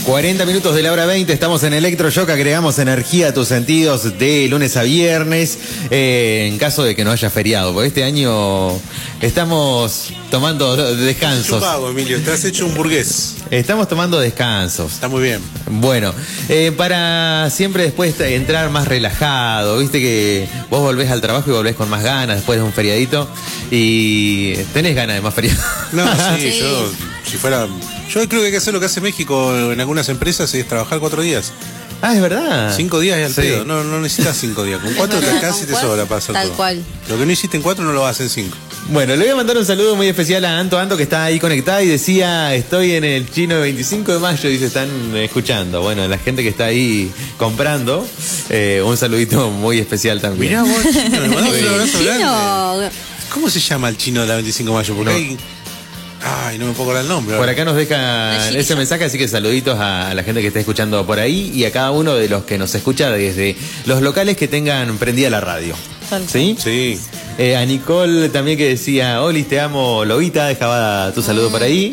40 minutos de la hora 20, estamos en Electroshock, agregamos energía a tus sentidos de lunes a viernes, en caso de que no haya feriado, porque este año estamos tomando descansos. Chupago, Emilio, te has hecho un burgués. Estamos tomando descansos. Está muy bien. Bueno, para siempre después entrar más relajado, viste que vos volvés al trabajo y volvés con más ganas después de un feriadito y tenés ganas de más feriado. No, sí, yo, si fuera... Yo creo que hay que hacer lo que hace México en algunas empresas, es trabajar 4 días. Ah, es verdad. 5 días es al pedo, no necesitas 5 días. Con 4 te alcanza y te sobra para hacer tal todo. Cual. Lo que no hiciste en 4 no lo vas a hacer en 5. Bueno, le voy a mandar un saludo muy especial a Anto, que está ahí conectada y decía, estoy en el chino de 25 de mayo, dice, están escuchando. Bueno, la gente que está ahí comprando, un saludito muy especial también. Mirá vos, chino, le mandamos un abrazo Chino. grande. ¿Cómo se llama el chino de la 25 de mayo? Porque hay... Ay, no me puedo acordar el nombre. Por acá nos deja ese mensaje, así que saluditos a la gente que está escuchando por ahí y a cada uno de los que nos escucha desde los locales que tengan prendida la radio. ¿Sí? Sí. A Nicole también que decía, Olis, te amo, Lobita, dejaba tu saludo por ahí.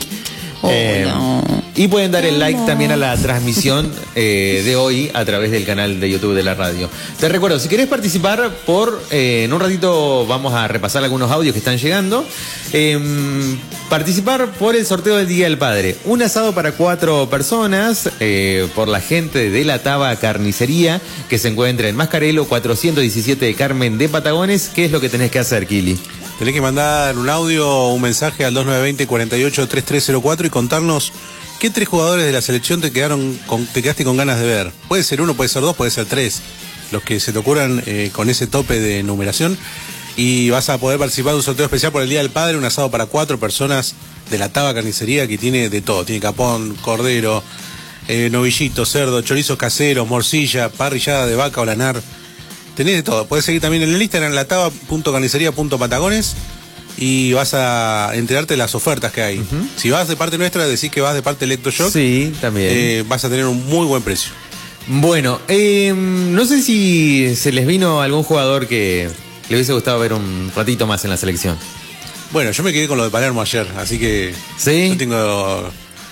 Y pueden dar el like también a la transmisión de hoy a través del canal de YouTube de la radio. Te recuerdo, si querés participar en un ratito vamos a repasar algunos audios que están llegando. Participar por el sorteo del Día del Padre. Un asado para 4 personas por la gente de la Taba Carnicería que se encuentra en Mascarelo 417 de Carmen de Patagones. ¿Qué es lo que tenés que hacer, Kili? Tenés que mandar un audio o un mensaje al 2920-483304 y contarnos qué 3 jugadores de la selección te quedaste con ganas de ver. Puede ser 1, puede ser 2, puede ser 3. Los que se te ocurran con ese tope de numeración. Y vas a poder participar de un sorteo especial por el Día del Padre, un asado para 4 personas de la Taba Carnicería que tiene de todo. Tiene capón, cordero, novillito, cerdo, chorizos caseros, morcilla, parrillada de vaca o lanar. Tenés de todo. Podés seguir también en el Instagram, lataba.carnicería.patagones y vas a enterarte de las ofertas que hay. Si vas de parte nuestra, decís que vas de parte de Electroshock. Sí, también. Vas a tener un muy buen precio. Bueno, no sé si se les vino algún jugador que le hubiese gustado ver un ratito más en la selección. Bueno, yo me quedé con lo de Palermo ayer, así que... ¿Sí? Yo tengo...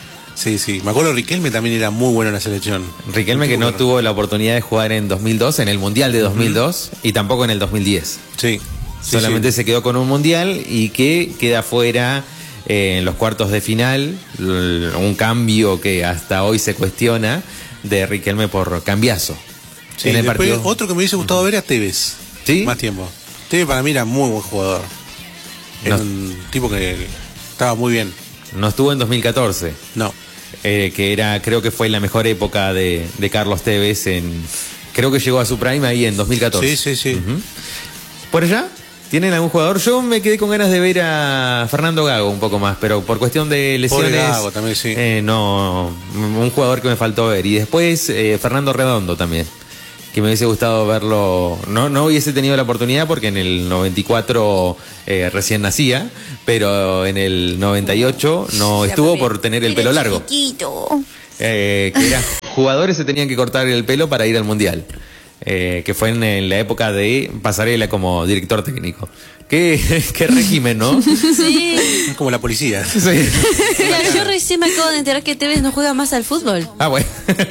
Sí. Me acuerdo Riquelme también era muy bueno en la selección. Riquelme que no tuvo la oportunidad de jugar en 2002, en el Mundial de 2002, y tampoco en el 2010. Sí. Solamente se quedó con un Mundial y que queda fuera en los cuartos de final. Un cambio que hasta hoy se cuestiona de Riquelme por cambiazo. Sí, en el después partido. otro que me hubiese gustado ver era Tevez. ¿Sí? Más tiempo. Tevez para mí era muy buen jugador. Era un tipo que estaba muy bien. No estuvo en 2014. No. Que era, creo que fue la mejor época de Carlos Tevez creo que llegó a su prime ahí en 2014. Sí. ¿Por allá? ¿Tienen algún jugador? Yo me quedé con ganas de ver a Fernando Gago un poco más, pero por cuestión de lesiones. Pobre Gago también, sí. No, un jugador que me faltó ver. Y después Fernando Redondo también, que me hubiese gustado verlo. No hubiese tenido la oportunidad porque en el 94 recién nacía, pero en el 98 no estuvo por tener el pelo largo. Chiquito. Que jugadores se tenían que cortar el pelo para ir al Mundial. Que fue en la época de Pasarela como director técnico. Qué régimen, ¿no? Sí. Es como la policía. Sí. Mira, yo recién me acabo de enterar que Tevez no juega más al fútbol. Ah, bueno.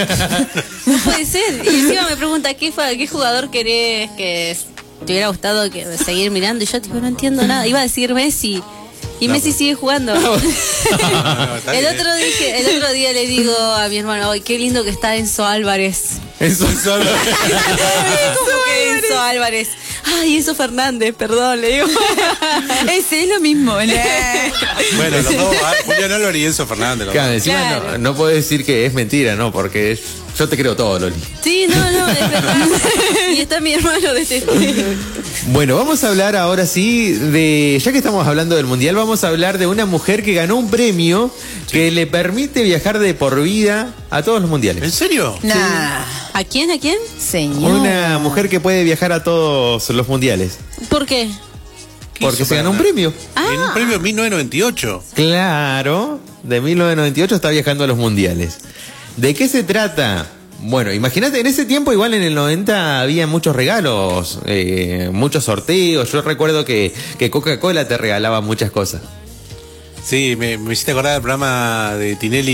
No puede ser. Y encima me pregunta qué jugador querés que te hubiera gustado seguir mirando. Y yo tipo, no entiendo nada. Iba a decir Messi. Y Messi sigue jugando. No, el otro día le digo a mi hermano, ay, qué lindo que está Enzo Álvarez. Eso solo. ¿Cómo que Enzo Álvarez? Ay, Enzo Fernández, perdón, le digo. Ese es lo mismo, ¿no? Bueno, los dos, Julián Álvarez y Enzo Fernández. Claro, encima Claro. no puedo decir que es mentira, ¿no? Porque yo te creo todo, Loli. Sí, no, es verdad. Y está mi hermano de este. Bueno, vamos a hablar ahora sí ya que estamos hablando del Mundial, vamos a hablar de una mujer que ganó un premio que le permite viajar de por vida a todos los mundiales. ¿En serio? Nah, ¿A quién? señor. Una mujer que puede viajar a todos los mundiales. ¿Por qué? Porque hizo se ganó un para premio. En un premio en 1998. Claro, de 1998 está viajando a los mundiales. ¿De qué se trata? Bueno, imagínate, en ese tiempo igual en el 90 había muchos regalos, muchos sorteos. Yo recuerdo que Coca-Cola te regalaba muchas cosas. Sí, me hiciste acordar del programa de Tinelli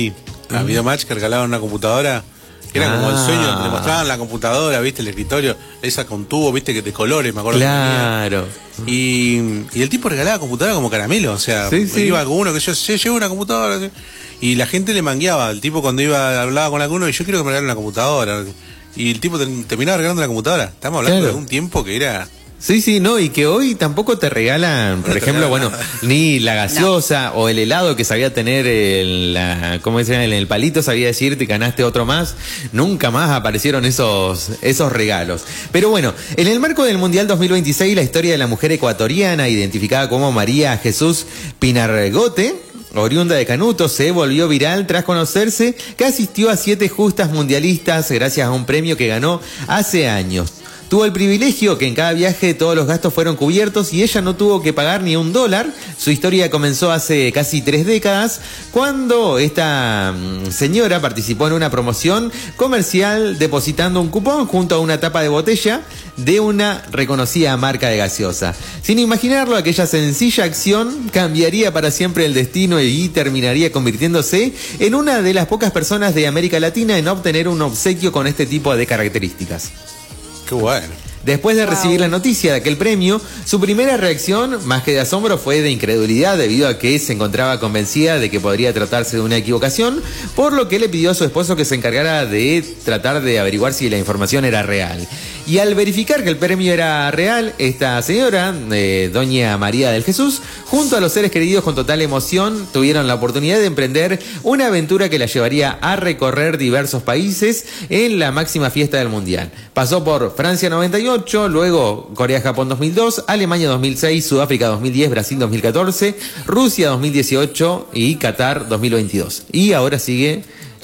a Videomatch, que regalaban una computadora. Era como el sueño, te mostraban la computadora, viste, el escritorio, esa con tubo, viste, que de colores, me acuerdo. Claro. Y el tipo regalaba computadora como caramelo, o sea, iba con uno que yo llevo una computadora, ¿sí? Y la gente le mangueaba, el tipo cuando hablaba con alguno, y yo quiero que me regalen una computadora. Y el tipo terminaba regalando la computadora. Estamos hablando de un tiempo que era... Sí, no, y que hoy tampoco te regalan, por ejemplo, bueno, ni la gaseosa o el helado que sabía tener ¿cómo dicen? En el palito sabía decirte, ganaste otro más. Nunca más aparecieron esos regalos. Pero bueno, en el marco del Mundial 2026, la historia de la mujer ecuatoriana, identificada como María Jesús Pinargote, oriunda de Canuto, se volvió viral tras conocerse que asistió a 7 justas mundialistas gracias a un premio que ganó hace años. Tuvo el privilegio que en cada viaje todos los gastos fueron cubiertos y ella no tuvo que pagar ni $1. Su historia comenzó hace casi 3 décadas, cuando esta señora participó en una promoción comercial depositando un cupón junto a una tapa de botella de una reconocida marca de gaseosa. Sin imaginarlo, aquella sencilla acción cambiaría para siempre el destino y terminaría convirtiéndose en una de las pocas personas de América Latina en obtener un obsequio con este tipo de características. Qué bueno. Después de recibir la noticia de aquel premio, su primera reacción, más que de asombro, fue de incredulidad, debido a que se encontraba convencida de que podría tratarse de una equivocación, por lo que le pidió a su esposo que se encargara de tratar de averiguar si la información era real. Y al verificar que el premio era real, esta señora, doña María del Jesús, junto a los seres queridos con total emoción, tuvieron la oportunidad de emprender una aventura que la llevaría a recorrer diversos países en la máxima fiesta del Mundial. Pasó por Francia 98, luego Corea-Japón 2002, Alemania 2006, Sudáfrica 2010, Brasil 2014, Rusia 2018 y Qatar 2022. Y ahora sigue...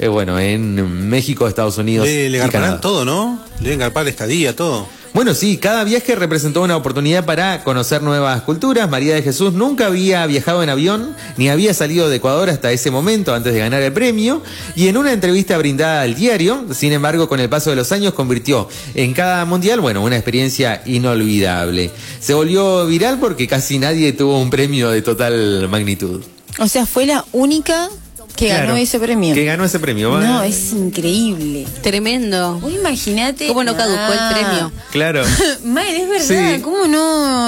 en México, Estados Unidos. Le garparán todo, ¿no? Le deben garpar estadía, todo. Bueno, sí, cada viaje representó una oportunidad para conocer nuevas culturas. María de Jesús nunca había viajado en avión, ni había salido de Ecuador hasta ese momento, antes de ganar el premio. Y en una entrevista brindada al diario, sin embargo, con el paso de los años, convirtió en cada mundial, una experiencia inolvidable. Se volvió viral porque casi nadie tuvo un premio de total magnitud. O sea, fue la única... que ganó ese premio. Que ganó ese premio. No, es increíble. Tremendo. Vos imaginate. ¿Cómo no caducó el premio? Claro. Mal, es verdad. Sí. ¿Cómo no?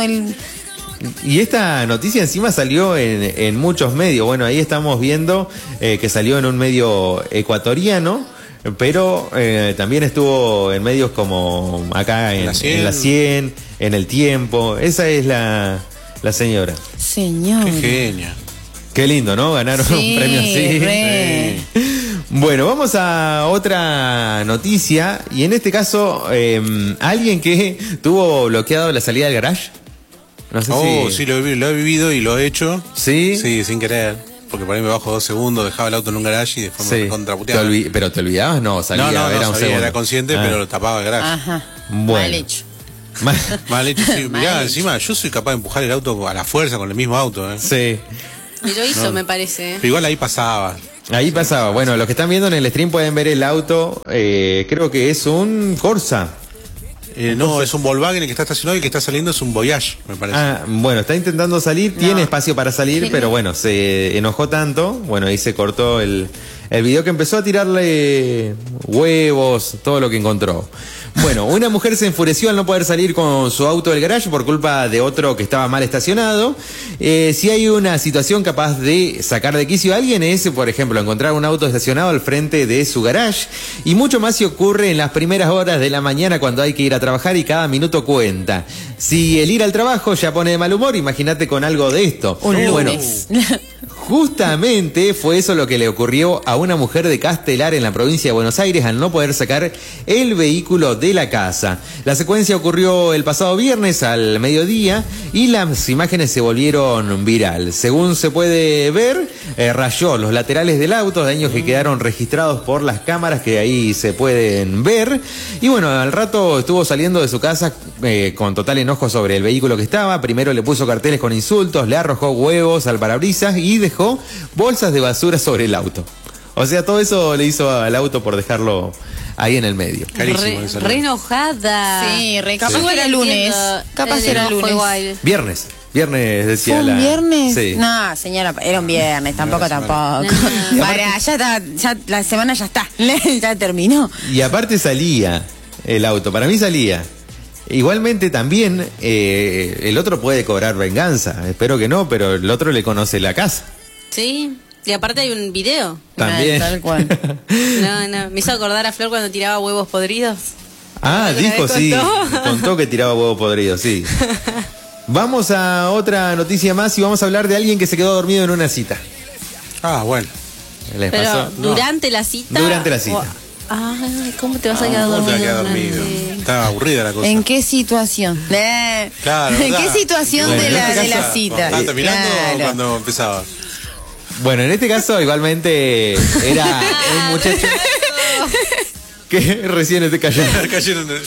Y esta noticia encima salió en muchos medios. Bueno, ahí estamos viendo que salió en un medio ecuatoriano, pero también estuvo en medios como acá en La 100, en El Tiempo. Esa es la señora. Señora. Qué genia. Qué lindo, ¿no? Ganaron un premio así. Sí. Bueno, vamos a otra noticia. Y en este caso, alguien que tuvo bloqueado la salida del garage. No sé si... sí, lo he vivido y lo he hecho. ¿Sí? Sí, sin querer. Porque por ahí me bajo 2 segundos, dejaba el auto en un garage y después me contraputeaba. ¿Pero te olvidabas? No, salía, era un segundo. Era consciente, pero lo tapaba el garage. Ajá. Bueno. Mal hecho. Mal hecho, sí. Mirá, encima yo soy capaz de empujar el auto a la fuerza con el mismo auto. Sí. Y lo hizo, me parece. Pero igual ahí pasaba. Ahí pasaba. Bueno, los que están viendo en el stream pueden ver el auto. Creo que es un Corsa. No, es un Volkswagen el que está estacionado y el que está saliendo es un Voyage, me parece. Bueno, está intentando salir, tiene espacio para salir, pero bueno, se enojó tanto, ahí se cortó el video, que empezó a tirarle huevos, todo lo que encontró. Bueno, una mujer se enfureció al no poder salir con su auto del garage por culpa de otro que estaba mal estacionado. Si hay una situación capaz de sacar de quicio a alguien es, por ejemplo, encontrar un auto estacionado al frente de su garage, y mucho más si ocurre en las primeras horas de la mañana cuando hay que ir a trabajar y cada minuto cuenta. Si el ir al trabajo ya pone de mal humor, imagínate con algo de esto. Un lunes. Justamente fue eso lo que le ocurrió a una mujer de Castelar en la provincia de Buenos Aires al no poder sacar el vehículo de la casa. La secuencia ocurrió el pasado viernes al mediodía y las imágenes se volvieron viral. Según se puede ver, rayó los laterales del auto, daños que quedaron registrados por las cámaras que ahí se pueden ver. Y bueno, al rato estuvo saliendo de su casa con total enojo sobre el vehículo que estaba. Primero le puso carteles con insultos, le arrojó huevos al parabrisas y dejó bolsas de basura sobre el auto. O sea, todo eso le hizo al auto por dejarlo ahí en el medio. Re enojada. Sí, capaz era lunes. Capaz era lunes. Viernes. Viernes decía ¿Fue un viernes? Sí. No, señora, era un viernes, tampoco. No. Para, ya está, ya la semana ya está, ya terminó. Y aparte salía el auto, para mí salía. Igualmente también el otro puede cobrar venganza, espero que no, pero el otro le conoce la casa. Sí, y aparte hay un video. También. Tal cual. No, me hizo acordar a Flor cuando tiraba huevos podridos. Ah, ¿Alguna dijo vez sí, contó? contó que tiraba huevo podrido, sí. Vamos a otra noticia más y vamos a hablar de alguien que se quedó dormido en una cita. Ah, bueno. ¿Les Pero pasó? durante la cita. Durante la cita. Ay, ¿cómo te vas a quedar ¿Cómo te dormido? vas a quedar dormido? durante- Estaba aburrida la cosa. ¿En qué situación? Claro, ¿En ¿verdad? qué situación Bueno, de en la, este de la caso, cita? ¿Estaba terminando o Claro. cuando empezaba? Bueno, en este caso igualmente era un muchacho que recién te cayó. Cayeron de...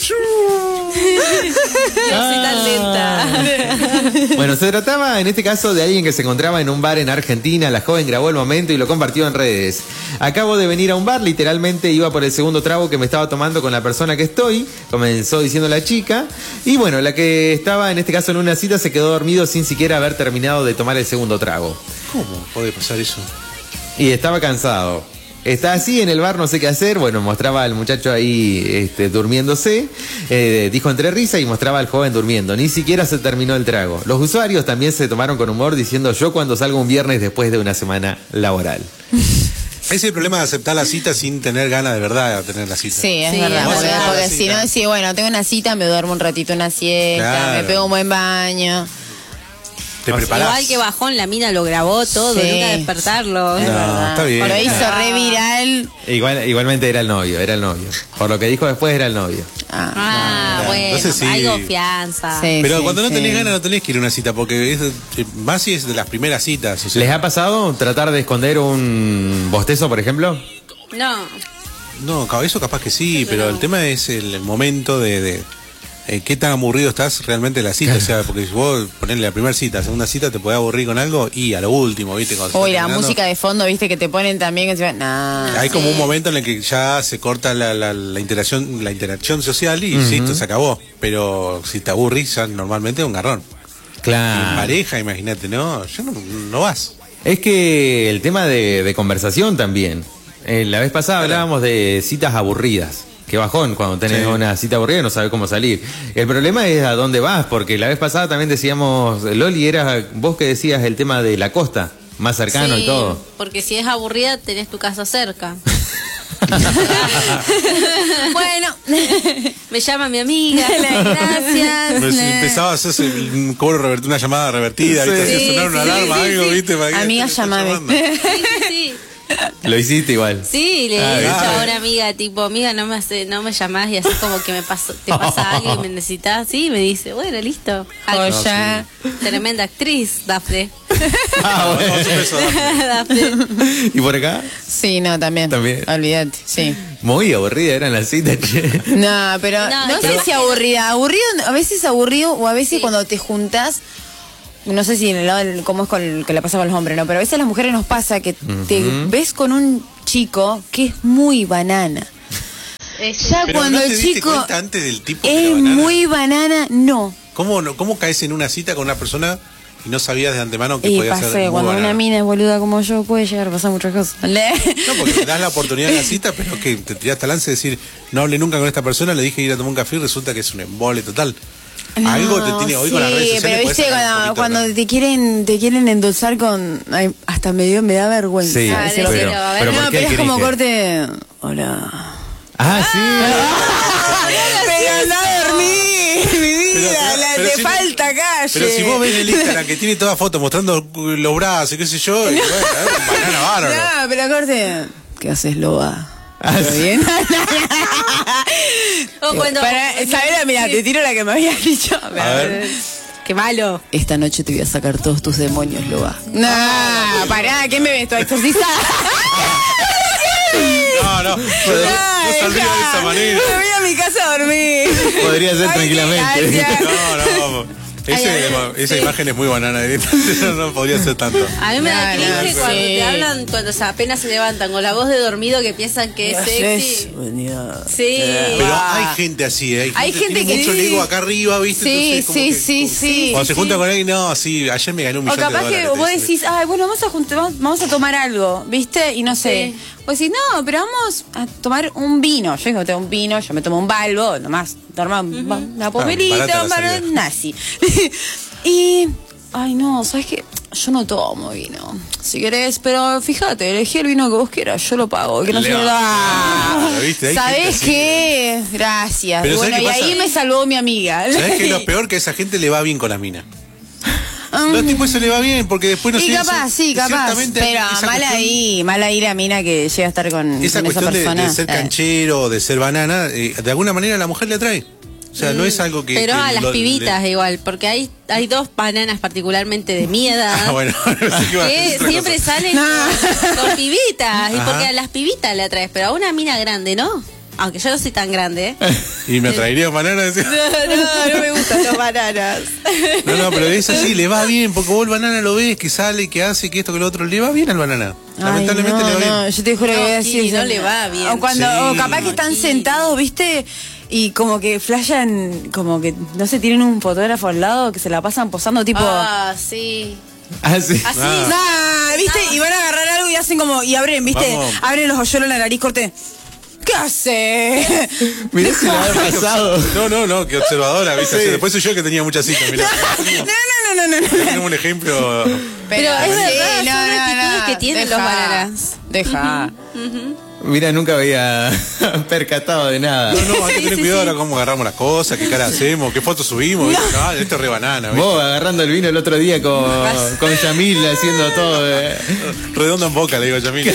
No soy tan lenta. Bueno, se trataba en este caso de alguien que se encontraba en un bar en Argentina. La joven grabó el momento y lo compartió en redes. Acabo de venir a un bar, literalmente iba por el segundo trago que me estaba tomando con la persona que estoy, comenzó diciendo la chica. Y bueno, la que estaba en este caso en una cita se quedó dormido sin siquiera haber terminado de tomar el segundo trago. ¿Cómo puede pasar eso? Y estaba cansado. Está así en el bar, no sé qué hacer. Bueno, mostraba al muchacho ahí durmiéndose. Dijo entre risa y mostraba al joven durmiendo. Ni siquiera se terminó el trago. Los usuarios también se tomaron con humor diciendo yo cuando salgo un viernes después de una semana laboral. Ese es el problema de aceptar la cita sin tener ganas de verdad de tener la cita. Sí, es Sí, verdad. es Porque, verdad. porque Sí, si no, claro. decís, bueno, tengo una cita, me duermo un ratito una siesta, Claro. me pego un buen baño. Te preparás. Igual que bajón, la mina lo grabó todo, Sí. nunca despertarlo. Es No, verdad. está bien. Lo hizo re viral. Igualmente era el novio. Por lo que dijo después era el novio. Ah, Claro. bueno, Entonces sí. hay confianza. Sí. Pero cuando no tenés sí. ganas no tenés que ir a una cita porque más si es de las primeras citas. O sea, ¿Les ha pasado tratar de esconder un bostezo, por ejemplo? No, no, eso capaz que sí, pero el tema es el momento de qué tan aburrido estás realmente en la cita. O sea, porque si vos ponerle la primera cita, segunda cita, te podés aburrir con algo y a lo último, ¿viste? Cuando se Uy, está la terminando, música de fondo, viste, que te ponen también. Que se... Nah. hay como un momento en el que ya se corta la interacción social y listo, se acabó. Pero si te aburrís, ya normalmente es un garrón. En Claro. pareja, imagínate, no vas. Es que el tema de conversación también. La vez pasada hablábamos de citas aburridas. Qué bajón, cuando tenés Sí. una cita aburrida no sabes cómo salir. El problema es a dónde vas, porque la vez pasada también decíamos, Loli, eras vos que decías el tema de la costa, más cercano sí, y todo. porque si es aburrida tenés tu casa cerca. Bueno, Me llama mi amiga, gracias. Pero si empezaba a hacer un cobro revertido, una llamada revertida, ¿viste? Sí. Hacía sonar una Sí, alarma, sí, algo, sí. ¿viste? ¿Para qué Amiga, te está llamame. llamando? Sí. Lo hiciste igual. Sí, le Ah, he dicho claro. a una amiga, tipo, amiga, no me llamás y así como que te pasa algo y me necesitas. Sí, me dice, bueno, listo. joya. Tremenda actriz, Dafne. Ah, bueno. Vamos, un beso, Dafne. Dafne. ¿Y por acá? Sí, no, también. También. Olvídate, sí. Muy aburrida era la cita, che. No, pero No, no, sé pero- si aburrida. Aburrido, a veces aburrido o a veces Sí. cuando te juntas. No sé si en el lado cómo es que le pasa con los hombres, ¿no? Pero a veces a las mujeres nos pasa que te ves con un chico que es muy banana. Ya Pero cuando ¿no te el diste chico cuenta antes del tipo que es era banana? muy banana, no. ¿Cómo caes en una cita con una persona y no sabías de antemano que Y podía ser pasé, muy cuando banana? una mina es boluda como yo, puede llegar a pasar muchas cosas. No, porque te das la oportunidad en la cita, pero que te tiraste al lance de decir, no hablé nunca con esta persona, le dije ir a tomar un café y resulta que es un embole total. Algo te tiene hoy con las redes sociales. pero podés viste, sacar un poquito cuando de- te quieren endulzar con... ay, hasta me da vergüenza. Sí, Ah, decirlo. decilo, a ver. pero No, ¿por qué pero es como querés corte... Hola. Ah, sí. Pero anda a dormir, mi vida, pero te si- falta calle. Pero si vos ves el Instagram que tiene toda foto mostrando los brazos y qué sé yo, y bueno, un banana bárbaro. No, pero corte... ¿Qué haces, loba? Ah, ¿Todo sí. bien? O cuando- ¿Sabes? Mira, te tiro la que me habías dicho. A ver. Qué malo. Esta noche te voy a sacar todos tus demonios, loba. No, pará, ¿qué me ves? ¿Tu exorcista? No saldría de esa manera. Me voy a mi casa a dormir. Podría ser Ay, tranquilamente. gracias. No, vamos. Esa imagen es muy banana, no podría ser tanto. A mí me da cringe no, cuando sí. te hablan, cuando apenas se levantan con la voz de dormido que piensan que es sexy. Sí. Pero hay gente así, Hay gente tiene que mucho sí. ego acá arriba, ¿viste? Sí, Entonces, sí. Cuando se junta con alguien, no, sí, ayer me gané $1 O millón. capaz que vos decís, ay, bueno, vamos a tomar algo, ¿viste? Y no sé. Sí. Vos decís, no, pero vamos a tomar un vino. Yo digo, tengo un vino, yo me tomo un balbo, nomás, una pomelita, barata un la balbo salida. nazi. Y, ay, no, ¿sabes qué? Yo no tomo vino. Si querés, pero fíjate, elegí el vino que vos quieras, yo lo pago. Que no se da. ¿Viste? Hay gente ¿Sabés así. qué? Gracias. Pero Bueno, ¿sabés y qué ahí pasa? me salvó mi amiga. ¿Sabés qué es lo peor? Que a esa gente le va bien con la mina. Los tipos se le va bien porque después no Y sé. capaz, sí, capaz. Ciertamente Pero esa mal ahí la mina que llega a estar con Esa esa cuestión persona. de ser canchero, de ser banana, de alguna manera a la mujer le atrae. O sea, no es algo que. Pero que a las pibitas igual, porque hay dos bananas particularmente de mi edad. Ah, bueno, no sé qué va a que decir otra siempre cosa. salen con pibitas. Y Ajá. porque a las pibitas le atraes, pero a una mina grande, ¿no? Aunque yo no soy tan grande. Y me atraería banana. Decía. No me gustan las bananas. No, pero es así, le va bien, porque vos el banana lo ves, que sale, que hace, que esto, que lo otro, le va bien al banana. Lamentablemente Ay, le va bien. no, yo te juro que No, voy a decir Kiri, eso. no le va bien. O Sí. capaz que están Kiri. sentados, ¿viste? Y como que flashan, como que, no sé, tienen un fotógrafo al lado que se la pasan posando tipo... Ah, sí. Ah, sí. Así. Ah. ¿Viste? Y van a agarrar algo y hacen como, y abren, ¿viste? Vamos. Abren los hoyuelos en la nariz, corte. ¿Qué hace? Mirá si la ha pasado. No, qué observadora, ¿viste? Sí. Después soy yo que tenía muchas citas, mirá. No. Tenemos un ejemplo. Pero es sí, verdad, son actitudes que tienen los bananas. Deja. Mira, nunca había percatado de nada. No, hay que tener cuidado ahora cómo agarramos las cosas, qué cara hacemos, qué fotos subimos. ¿Viste? No, esto es re banana, ¿viste? Vos agarrando el vino el otro día con Yamil haciendo todo. Redonda en boca, le digo a Yamil.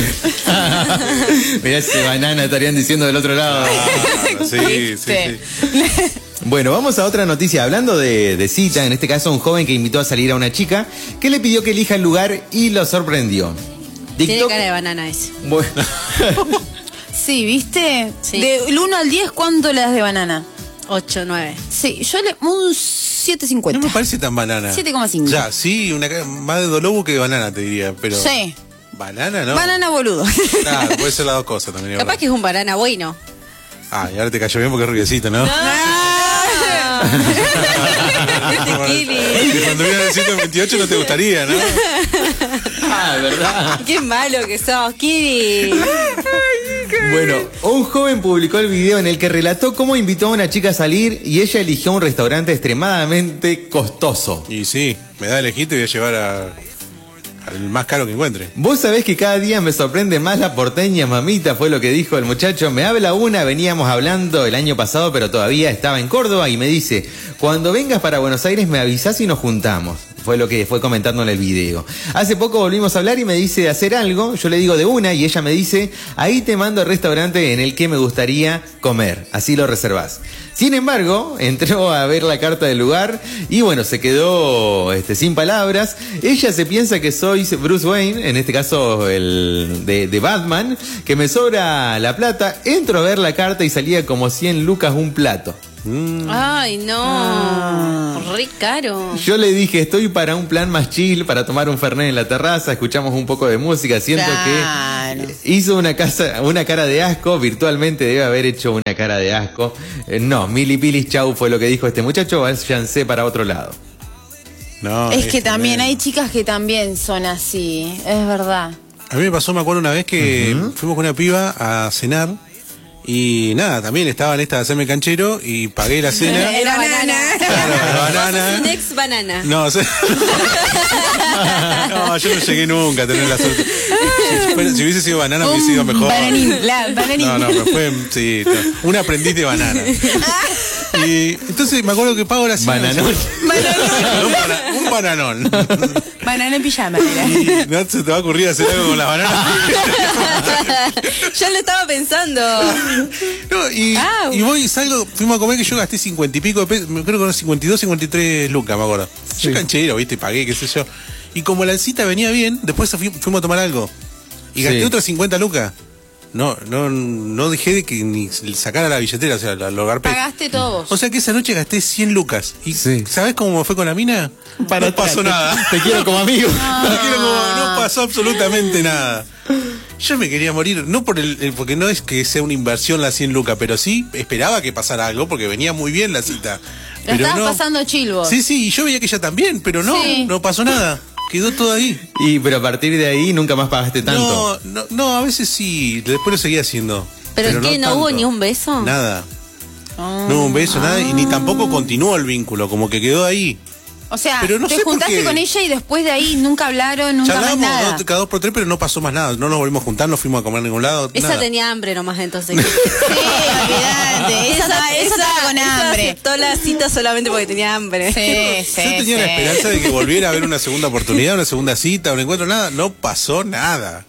Mirá ese banana estarían diciendo del otro lado. Ah, sí. Bueno, vamos a otra noticia. Hablando de cita, en este caso un joven que invitó a salir a una chica que le pidió que elija el lugar y lo sorprendió. Tiene cara de banana ese. Bueno. Sí, ¿viste? Sí. Del 1 al 10, ¿cuánto le das de banana? 8, 9. Sí, yo le... Un 7.50. No me parece tan banana. 7,5. Ya, sí, más de dolobu que de banana, te diría, pero... Sí. ¿Banana, no? Banana boludo. Claro, puede ser las dos cosas también. Capaz que es un banana bueno. Ah, y ahora te cayó bien porque es rubiecito, ¿no? Kiri. Y cuando vienes del 128 no te gustaría, ¿no? Ah, ¿verdad? Qué malo que sos, Kiri. Bueno, un joven publicó el video en el que relató cómo invitó a una chica a salir y ella eligió un restaurante extremadamente costoso. Y sí, me da elegir, te voy a llevar al más caro que encuentre. Vos sabés que cada día me sorprende más la porteña, mamita, fue lo que dijo el muchacho. Me habla una, veníamos hablando el año pasado, pero todavía estaba en Córdoba y me dice, cuando vengas para Buenos Aires me avisás y nos juntamos. Fue lo que fue comentando en el video. Hace poco volvimos a hablar y me dice de hacer algo, yo le digo de una y ella me dice, ahí te mando al restaurante en el que me gustaría comer, así lo reservás. Sin embargo, entró a ver la carta del lugar y bueno, se quedó sin palabras. Ella se piensa que soy Bruce Wayne, en este caso el de Batman, que me sobra la plata. Entro a ver la carta y salía como 100 lucas un plato. Ay, no. Re caro. Yo le dije, estoy para un plan más chill, para tomar un fernet en la terraza, escuchamos un poco de música, siento Claro. que hizo una cara de asco, virtualmente debe haber hecho una cara de asco. No, milipilis chau fue lo que dijo este muchacho, váyanse para otro lado. No, Es que también hay chicas que también son así, es verdad. A mí me pasó, me acuerdo una vez que fuimos con una piba a cenar y nada, también estaba en esta de hacerme canchero y pagué la cena. Era banana. Claro, la banana. Un ex banana. No, no, yo no llegué nunca a tener la suerte. Si hubiese sido banana, hubiese sido mejor. Bananín. No, me fue sí, no, un aprendiz de banana. Y entonces me acuerdo que pago la cena. Bananón. Un bananón. Banana en pijama. Era. Y no se te va a ocurrir hacer algo con las bananas. Ya lo estaba pensando. No, y voy y salgo, fuimos a comer que yo gasté 50 y pico de pesos, creo que eran 52, 53 lucas, me acuerdo. Yo Sí. canchero, viste, pagué, qué sé yo. Y como la cita venía bien, después fuimos a tomar algo. Y gasté Sí. otras 50 lucas. no dejé de que ni sacara la billetera, o sea, lo garpé. Pagaste todos. O sea que esa noche gasté 100 lucas. ¿Y Sí. sabés cómo me fue con la mina? No pasó nada. Te quiero como amigo. No pasó absolutamente nada. Yo me quería morir, no por porque no es que sea una inversión las 100 lucas, pero sí esperaba que pasara algo porque venía muy bien la cita. Lo Pero estabas no. pasando chilvos. Sí, y yo veía que ella también, pero no, Sí. no pasó nada. Quedó todo ahí. Pero a partir de ahí nunca más pagaste tanto. No, a veces sí, después lo seguía haciendo. ¿Pero qué? ¿No hubo tanto. ni un beso? Nada. No hubo un beso, nada, y ni tampoco continuó el vínculo, como que quedó ahí. O sea, Pero no te sé por juntaste qué. con ella y después de ahí nunca hablaron, nunca más Charlamos nada. cada 2 por 3, pero no pasó más nada. No nos volvimos a juntar, no fuimos a comer a ningún lado. Esa nada. tenía hambre nomás entonces. Sí, olvidate. Esa estaba con hambre. Aceptó la cita solamente porque tenía hambre. Sí, Yo tenía la esperanza de que volviera a haber una segunda oportunidad, una segunda cita, un encuentro, nada. No pasó nada.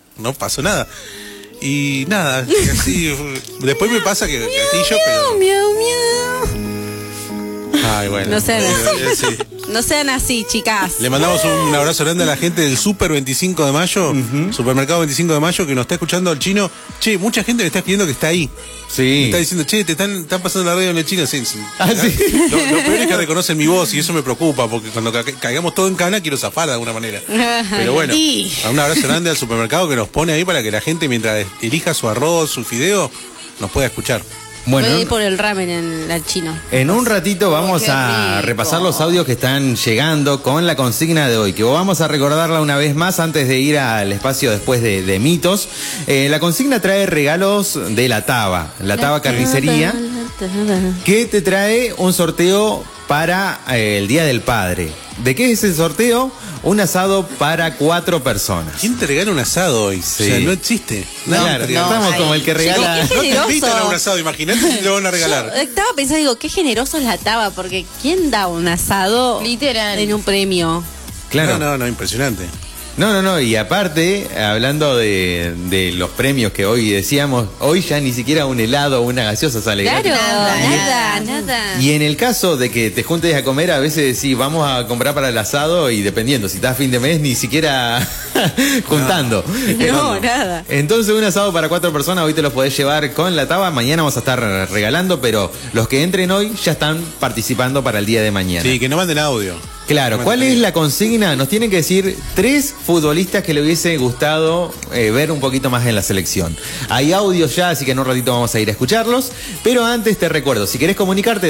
Y nada, así. Después me pasa que gatillo, pero. Miau, miau. Ay, bueno. No sean así. Sí. No sean así, chicas. Le mandamos un abrazo grande a la gente del Super 25 de Mayo, Supermercado 25 de Mayo, que nos está escuchando al chino. Che, mucha gente me está escribiendo que está ahí. Me Sí. está diciendo, che, te están pasando la radio en el chino. Sí. Ah, sí. Lo peor es que reconocen mi voz y eso me preocupa, porque cuando caigamos todo en cana quiero zafar de alguna manera. Pero bueno, un abrazo grande al supermercado que nos pone ahí para que la gente, mientras elija su arroz, su fideo, nos pueda escuchar. Bueno, Voy a ir por el ramen al chino. en un ratito vamos qué a rico. repasar los audios que están llegando con la consigna de hoy, que vamos a recordarla una vez más antes de ir al espacio después de mitos. La consigna trae regalos de la Taba Carnicería, que te trae un sorteo para el Día del Padre. ¿De qué es el sorteo? Un asado para 4 personas. ¿Quién te regala un asado hoy? Sí. O sea, no existe. Claro, no, estamos como el que regala. Qué no te generoso. invitan a un asado, imagínate si te lo van a regalar. Yo estaba pensando, digo, qué generoso es la Taba, porque ¿quién da un asado Literal. en un premio? Claro. No, impresionante. No, y aparte, hablando de los premios que hoy decíamos, hoy ya ni siquiera un helado o una gaseosa sale Claro, gratis. nada. Y en el caso de que te juntes a comer, a veces sí, vamos a comprar para el asado y dependiendo, si estás a fin de mes, ni siquiera juntando. No, nada. Entonces un asado para 4 personas, hoy te los podés llevar con la Taba, mañana vamos a estar regalando, pero los que entren hoy ya están participando para el día de mañana. Sí, que no manden audio. Claro, ¿cuál es la consigna? Nos tienen que decir 3 futbolistas que le hubiese gustado ver un poquito más en la selección. Hay audios ya, así que en un ratito vamos a ir a escucharlos. Pero antes te recuerdo, si querés comunicarte,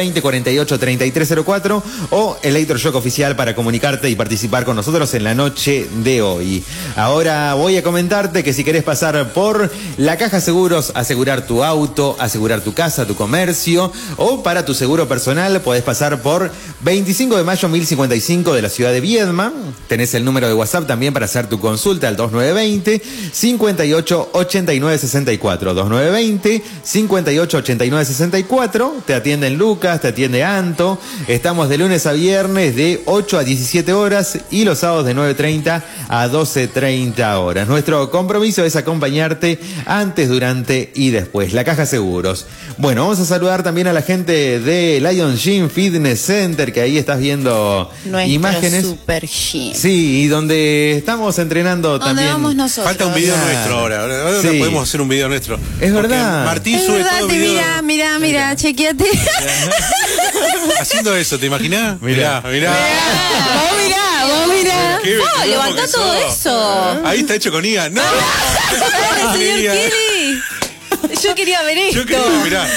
2920-483304 o Electroshock Oficial para comunicarte y participar con nosotros en la noche de hoy. Ahora voy a comentarte que si querés pasar por la Caja Seguros, asegurar tu auto, asegurar tu casa, tu comercio o para tu seguro personal, podés pasar por 25 de mayo 1055 de la ciudad de Viedma. Tenés el número de WhatsApp también para hacer tu consulta al 2920-588964. 2920-588964. Te atienden Lucas, te atiende Anto. Estamos de lunes a viernes de 8 a 17 horas y los sábados de 9:30 a 12:30 horas. Nuestro compromiso es acompañarte antes, durante y después. La Caja Seguros. Bueno, vamos a saludar también a la gente de Lion Gym Fitness Center, que ahí estás viendo Nuestro imágenes. super gym. Sí, y donde estamos entrenando ¿Dónde también. vamos nosotros? Falta un video Claro. nuestro ahora Sí. podemos hacer un video nuestro. Es Porque verdad. Martín Es sube verdad, todo video mira, chequeate. haciendo eso, ¿te imaginás? Mirá. Vos mirá. Qué Oh, loco levantá que todo sos. eso. Ahí está hecho con IA. No. Señor Quería- Kelly. Yo quería ver esto. Yo quería, mirá.